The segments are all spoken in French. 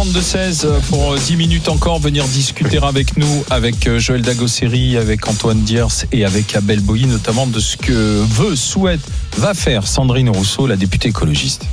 32-16 pour 10 minutes encore, venir discuter avec nous, avec Joël Dagosseri, avec Antoine Diers et avec Abel Boilly, notamment de ce que souhaite, va faire Sandrine Rousseau, la députée écologiste.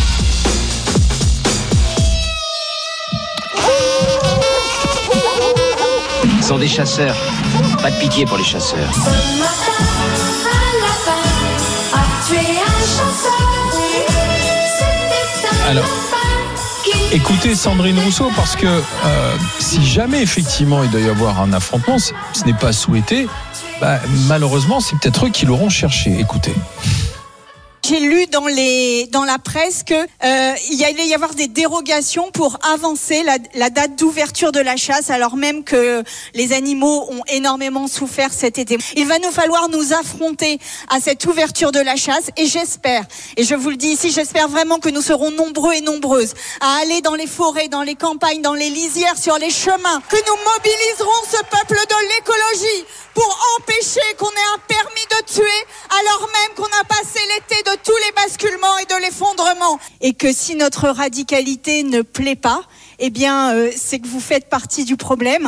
Ce sont des chasseurs. Pas de pitié pour les chasseurs. Ce matin, à la fin, a tué un chasseur. C'était un Alors, lapin qui... écoutez Sandrine Rousseau, parce que si jamais effectivement il doit y avoir un affrontement, ce n'est pas souhaité, malheureusement c'est peut-être eux qui l'auront cherché. Écoutez. J'ai lu dans la presse que il allait y avoir des dérogations pour avancer la date d'ouverture de la chasse, alors même que les animaux ont énormément souffert cet été. Il va nous falloir nous affronter à cette ouverture de la chasse, et j'espère, et je vous le dis ici, j'espère vraiment que nous serons nombreux et nombreuses à aller dans les forêts, dans les campagnes, dans les lisières, sur les chemins, que nous mobiliserons ce peuple de l'écologie pour empêcher qu'on ait un permis de tuer, alors même qu'on a passé l'été de tous les basculements et de l'effondrement. Et que si notre radicalité ne plaît pas, c'est que vous faites partie du problème.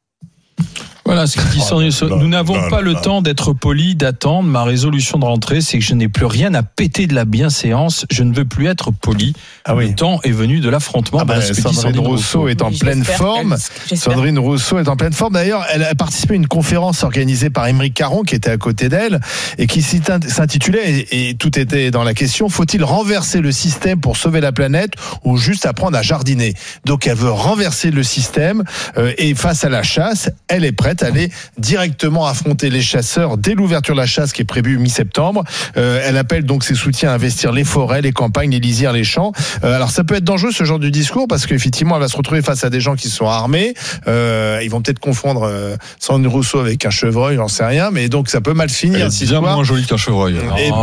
Voilà ce que dit Sandrine Rousseau. Nous n'avons pas le temps d'être polis, d'attendre. Ma résolution de rentrée, c'est que je n'ai plus rien à péter de la bienséance. Je ne veux plus être poli. Le temps est venu de l'affrontement. Sandrine Rousseau est en pleine forme. Sandrine Rousseau est en pleine forme. D'ailleurs, elle a participé à une conférence organisée par Émeric Caron, qui était à côté d'elle, et qui s'intitulait, et tout était dans la question, faut-il renverser le système pour sauver la planète ou juste apprendre à jardiner? Donc elle veut renverser le système, et face à la chasse, elle est prête à aller directement affronter les chasseurs dès l'ouverture de la chasse qui est prévue mi-septembre. Elle appelle donc ses soutiens à investir les forêts, les campagnes, les lisières, les champs. Alors ça peut être dangereux ce genre de discours, parce qu'effectivement elle va se retrouver face à des gens qui sont armés. Ils vont peut-être confondre Sandrine Rousseau avec un chevreuil, j'en sais rien, mais donc ça peut mal finir. C'est bien moins joli qu'un chevreuil.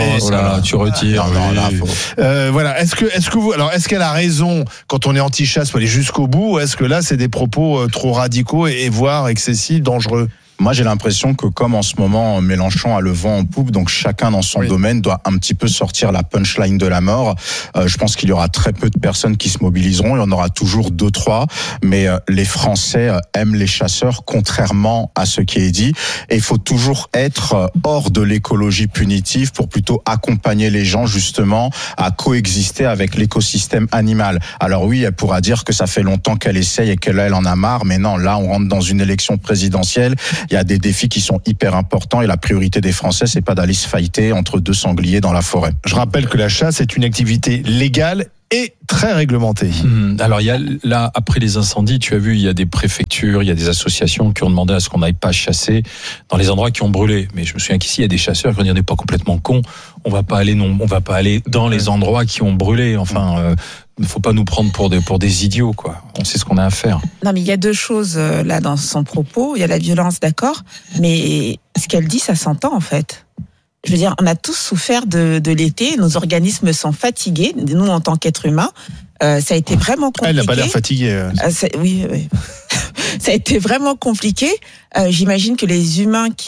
Tu retires. Voilà. Est-ce qu'elle a raison quand on est anti-chasse, faut aller jusqu'au bout, ou est-ce que là c'est des propos trop radicaux et voire excessifs, dangereux? Moi, j'ai l'impression que comme en ce moment, Mélenchon a le vent en poupe, donc chacun dans son domaine doit un petit peu sortir la punchline de la mort. Je pense qu'il y aura très peu de personnes qui se mobiliseront. Il y en aura toujours 2-3. Mais les Français aiment les chasseurs, contrairement à ce qui est dit. Et il faut toujours être hors de l'écologie punitive pour plutôt accompagner les gens, justement, à coexister avec l'écosystème animal. Alors oui, elle pourra dire que ça fait longtemps qu'elle essaye et qu'elle en a marre. Mais non, là, on rentre dans une élection présidentielle. Il y a des défis qui sont hyper importants, et la priorité des Français, c'est pas d'aller se fighter entre deux sangliers dans la forêt. Je rappelle que la chasse est une activité légale et très réglementée. Alors, il y a, là, après les incendies, tu as vu, il y a des préfectures, il y a des associations qui ont demandé à ce qu'on n'aille pas chasser dans les endroits qui ont brûlé. Mais je me souviens qu'ici, il y a des chasseurs qui ont dit, on n'est pas complètement cons, on va pas aller dans les endroits qui ont brûlé. Enfin, il ne faut pas nous prendre pour des idiots, quoi. On sait ce qu'on a à faire. Non, mais il y a deux choses là dans son propos. Il y a la violence, d'accord, mais ce qu'elle dit, ça s'entend en fait. Je veux dire, on a tous souffert de l'été, nos organismes sont fatigués, nous en tant qu'êtres humains. Ça a été vraiment compliqué. Elle n'a pas l'air fatiguée. Oui. Ça a été vraiment compliqué. J'imagine que les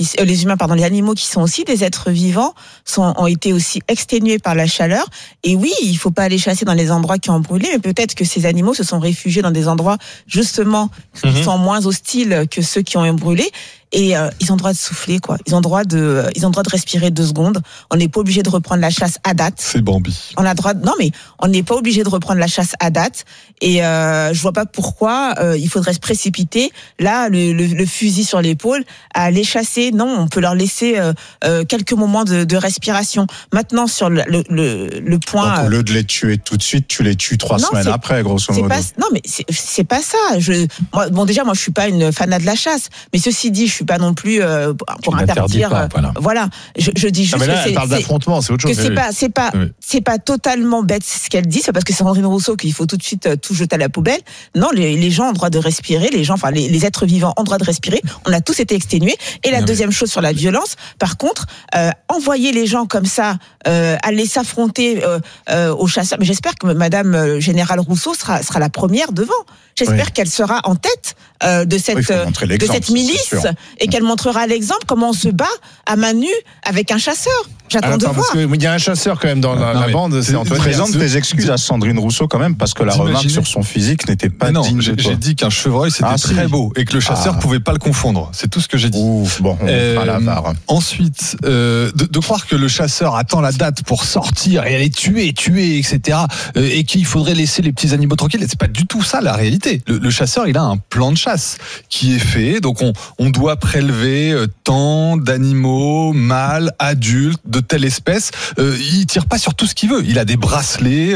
animaux qui sont aussi des êtres vivants ont été aussi exténués par la chaleur. Et oui, il faut pas aller chasser dans les endroits qui ont brûlé, mais peut-être que ces animaux se sont réfugiés dans des endroits justement qui sont moins hostiles que ceux qui ont brûlé. Et ils ont le droit de souffler, quoi. Ils ont le droit de respirer 2 secondes. On n'est pas obligé de reprendre la chasse à date. C'est Bambi. On a droit. Non, mais on n'est pas obligé de reprendre la chasse à date. Et je vois pas pourquoi il faudrait se précipiter. Là, le fusil sur l'épaule, à aller chasser. Non, on peut leur laisser quelques moments de respiration. Maintenant, sur le point. Donc, au lieu de les tuer tout de suite, tu les tues 3 semaines après, grosso modo. Non, mais c'est pas ça. Moi, je suis pas une fanat de la chasse. Mais ceci dit, je suis pas non plus pour interdire. Voilà. Je dis juste là, elle parle d'affrontement, c'est autre chose. Que c'est pas totalement bête ce qu'elle dit, c'est parce que c'est Sandrine Rousseau qu'il faut tout de suite tout jeter à la poubelle. Non, les gens ont le droit de respirer, les êtres vivants ont le droit de respirer. On a tous été exténués. Et la deuxième chose sur la violence, par contre, envoyer les gens comme ça, aller s'affronter aux chasseurs. Mais j'espère que Madame Générale Rousseau sera la première devant. J'espère qu'elle sera en tête de Il faut montrer de l'exemple, cette c'est milice sûr. et qu'elle montrera l'exemple comment on se bat à main nue avec un chasseur. J'attends de Attends, voir. parce qu'il y a un chasseur quand même dans la mais bande, c'est Antoine. Présente tes excuses à Sandrine Rousseau quand même, parce que la remarque sur son physique n'était pas Mais non, digne de j'ai toi. dit qu'un chevreuil c'était Ah, très si. beau et que le chasseur pouvait pas le confondre. C'est tout ce que j'ai dit. Ouf, bon, on fera la VAR. Ensuite, de croire que le chasseur attend la date pour sortir et aller tuer, etc., et qu'il faudrait laisser les petits animaux tranquilles, c'est pas du tout ça la réalité. Le chasseur, il a un plan de chasse qui est fait, donc on doit prélever tant d'animaux, mâles, adultes, de telle espèce. Il tire pas sur tout ce qu'il veut. Il a des bracelets.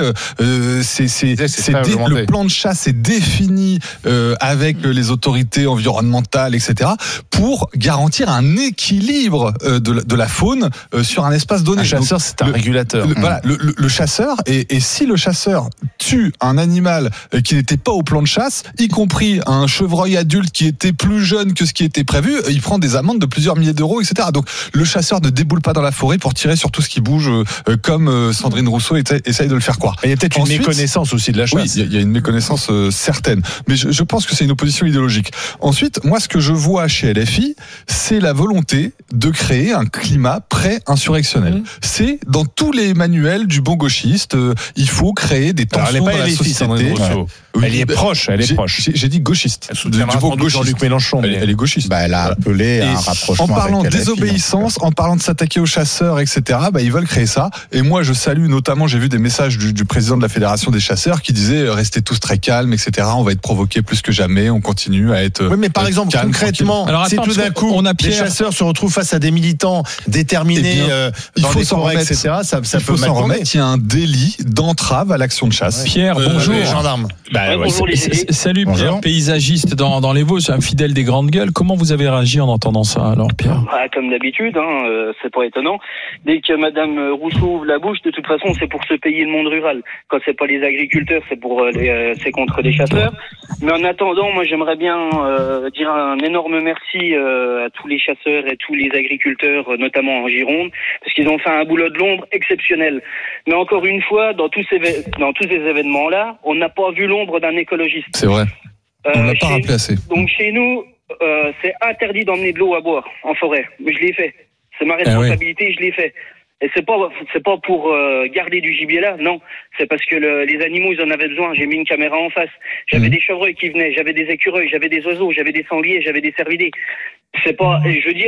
Le plan de chasse est défini avec les autorités environnementales, etc., pour garantir un équilibre de la faune sur un espace donné. Un chasseur, c'est un régulateur. Voilà, le chasseur, et si le chasseur tue un animal qui n'était pas au plan de chasse, y compris un chevreuil adulte qui était plus jeune que ce qui était prévu, il prend des amendes de plusieurs milliers d'euros, etc. Donc le chasseur ne déboule pas dans la forêt pour tirer sur tout ce qui bouge, comme Sandrine Rousseau essaye de le faire croire. Il y a peut-être une Ensuite, méconnaissance aussi de la oui, chasse. il y a une méconnaissance certaine, mais je pense que c'est une opposition idéologique. Ensuite, moi, ce que je vois chez LFI, c'est la volonté de créer un climat pré-insurrectionnel. C'est dans tous les manuels du bon gauchiste, il faut créer des Alors, elle tensions n'est dans pas la LFI, société. Sandrine Rousseau. Oui, Elle y est proche, elle est proche. J'ai dit gauchiste. Elle soutiendra sans doute Jean-Luc Mélenchon. Elle est gauchiste. Bah, elle a appelé à un rapprochement en parlant avec LFI, désobéissance, en parlant de s'attaquer aux chasseurs, etc., ils veulent créer ça. Et moi, je salue notamment, j'ai vu des messages du président de la Fédération des chasseurs qui disait restez tous très calmes, etc. On va être provoqués plus que jamais. On continue à être. Oui, mais par exemple, calme, concrètement, tranquille. Alors, si attends, tout d'un parce coup, qu'on a les Pierre. chasseurs se retrouvent face à des militants déterminés Eh bien, il dans faut les s'en forêts, remettre. etc., ça Il peut faut mal s'en tourner. remettre. Il y a un délit d'entrave à l'action de chasse. Pierre, bonjour. Les gendarmes. Bonjour les amis. Salut Bonjour. Pierre, paysagiste dans les Vosges, un fidèle des grandes gueules. Comment vous avez réagi en entendant ça alors, Pierre? Comme d'habitude, c'est pas étonnant. Dès que Madame Rousseau ouvre la bouche, de toute façon, c'est pour se payer le monde rural. Quand c'est pas les agriculteurs, c'est contre les chasseurs. Mais en attendant, moi, j'aimerais bien dire un énorme merci à tous les chasseurs et tous les agriculteurs, notamment en Gironde, parce qu'ils ont fait un boulot de l'ombre exceptionnel. Mais encore une fois, dans tous ces événements-là, on n'a pas vu l'ombre d'un écologiste. C'est vrai. On l'a pas rappelé assez. Donc chez nous, c'est interdit d'emmener de l'eau à boire en forêt. Mais je l'ai fait. C'est ma responsabilité, je l'ai fait. Et c'est pas pour garder du gibier là, non. C'est parce que les animaux, ils en avaient besoin. J'ai mis une caméra en face. J'avais des chevreuils qui venaient, j'avais des écureuils, j'avais des oiseaux, j'avais des sangliers, j'avais des cervidés. C'est pas, je veux dire,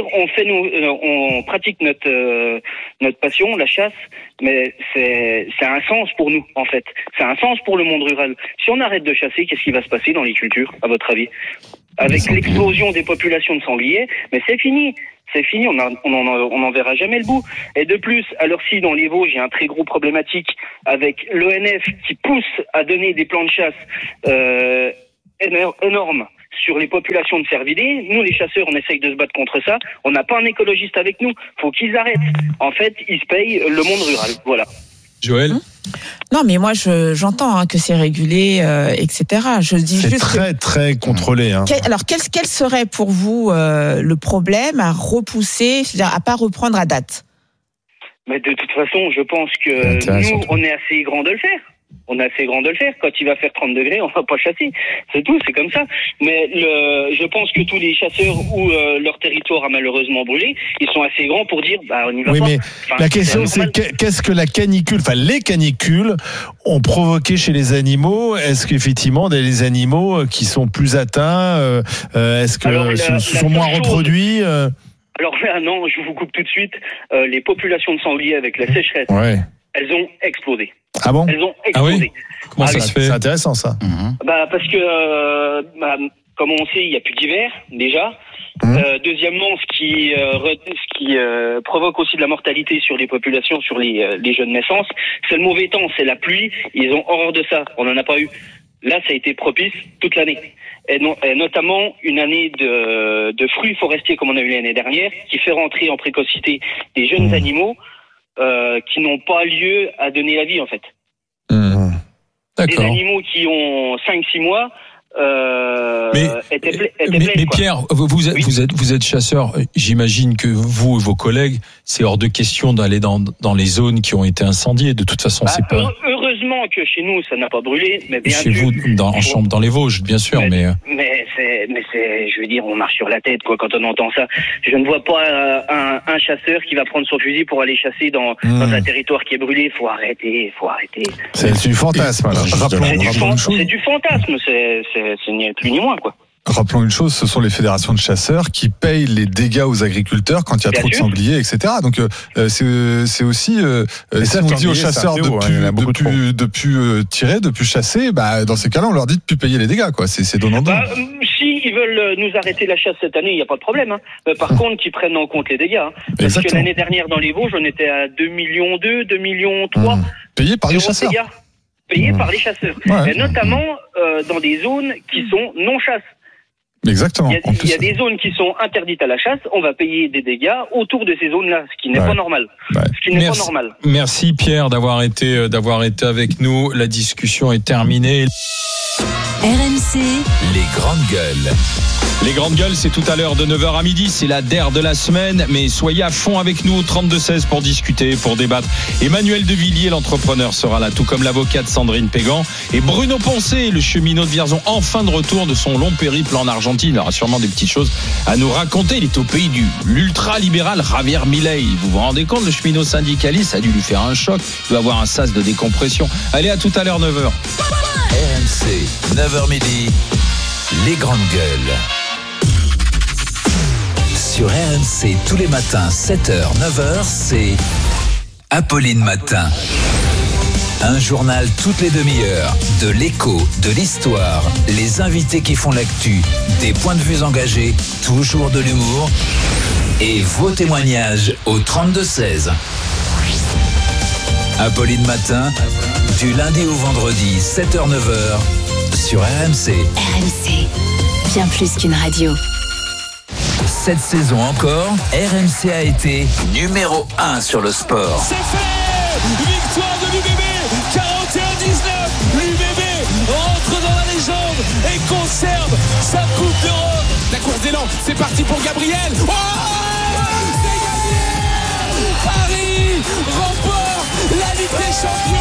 on pratique notre passion, la chasse, mais c'est un sens pour nous, en fait. C'est un sens pour le monde rural. Si on arrête de chasser, qu'est-ce qui va se passer dans les cultures, à votre avis? Avec l'explosion des populations de sangliers, mais c'est fini. C'est fini, on n'en verra jamais le bout. Et de plus, alors si dans les Vosges, il y a un très gros problématique avec l'ONF qui pousse à donner des plans de chasse énormes sur les populations de cervidés. Nous, les chasseurs, on essaye de se battre contre ça. On n'a pas un écologiste avec nous. Faut qu'ils arrêtent. En fait, ils se payent le monde rural. Voilà. Joël? Non, mais moi, j'entends que c'est régulé, etc. Je dis C'est juste très, très contrôlé. Alors, quel serait pour vous le problème à repousser, c'est-à-dire à pas reprendre à date? Mais de toute façon, je pense que nous, on est assez grands de le faire. On est assez grand de le faire. Quand il va faire 30 degrés, on va pas chasser. C'est tout, c'est comme ça. Mais je pense que tous les chasseurs où leur territoire a malheureusement brûlé, ils sont assez grands pour dire, on y va pas. Oui, mais la question, c'est c'est qu'est-ce que la canicule, les canicules ont provoqué chez les animaux? Est-ce qu'effectivement, les animaux qui sont plus atteints, est-ce que se sont moins reproduits? Alors là, non, je vous coupe tout de suite. Les populations de sangliers avec la sécheresse, elles ont explosé. Ah bon? Elles ont explosé. Ah oui? Comment ça se fait? C'est intéressant, ça. Parce que, comme on sait, il n'y a plus d'hiver, déjà. Deuxièmement, ce qui provoque aussi de la mortalité sur les populations, sur les jeunes naissances, c'est le mauvais temps, c'est la pluie. Ils ont horreur de ça. On n'en a pas eu. Là, ça a été propice toute l'année. Et notamment une année de fruits forestiers comme on a eu l'année dernière, qui fait rentrer en précocité des jeunes animaux qui n'ont pas lieu à donner la vie, en fait. Des animaux qui ont 5-6 mois étaient mais Pierre, vous êtes chasseur. J'imagine que vous et vos collègues, c'est hors de question d'aller dans les zones qui ont été incendiées. De toute façon, c'est pas. Heureusement que chez nous, ça n'a pas brûlé, mais bien chez vous, dans les Vosges, bien sûr, mais c'est je veux dire, on marche sur la tête, quoi, quand on entend ça. Je ne vois pas un chasseur qui va prendre son fusil pour aller chasser dans un territoire qui est brûlé. Faut arrêter. C'est du fantasme, alors. C'est du fantasme, c'est ni plus ni moins, quoi. Rappelons une chose, ce sont les fédérations de chasseurs qui payent les dégâts aux agriculteurs quand il y a trop de sangliers, etc. Donc c'est aussi si on dit aux chasseurs de plus tirer, de plus chasser, dans ces cas-là on leur dit de plus payer les dégâts, quoi. C'est donnant-donnant. Si ils veulent nous arrêter la chasse cette année, il n'y a pas de problème. Par contre, qu'ils prennent en compte les dégâts. Parce que l'année dernière dans les Vosges, on était à 2,2 millions, 2,3 millions. Payés par les chasseurs. Payés par les chasseurs. Ouais. Et notamment dans des zones qui sont non-chasse. Exactement. Il y a des zones qui sont interdites à la chasse. On va payer des dégâts autour de ces zones-là, ce qui n'est pas normal. Pas normal. Merci Pierre d'avoir été avec nous. La discussion est terminée. RMC, les grandes gueules. Les grandes gueules, c'est tout à l'heure de 9h à midi, c'est la DER de la semaine, mais soyez à fond avec nous au 32-16 pour discuter, pour débattre. Emmanuel Devilliers, l'entrepreneur, sera là, tout comme l'avocate Sandrine Pégan et Bruno Poncé, le cheminot de Vierzon, enfin de retour de son long périple en Argentine. Il aura sûrement des petites choses à nous raconter. Il est au pays du l'ultra-libéral Javier Milei. Vous vous rendez compte, le cheminot syndicaliste, ça a dû lui faire un choc. Il doit avoir un sas de décompression. Allez, à tout à l'heure, 9h. RMC, 9h midi, les grandes gueules. Sur RMC, tous les matins, 7h, 9h, c'est Apolline Matin. Un journal toutes les demi-heures, de l'écho, de l'histoire, les invités qui font l'actu, des points de vue engagés, toujours de l'humour et vos témoignages au 32-16. Apolline Matin, du lundi au vendredi, 7h, 9h, sur RMC. RMC, bien plus qu'une radio. Cette saison encore, RMC a été numéro 1 sur le sport. C'est fait! Victoire de l'UBB, 41-19. L'UBB rentre dans la légende et conserve sa Coupe d'Europe. La course d'élan, c'est parti pour Gabriel. Oh, c'est gagné! Paris remporte la Ligue des Champions.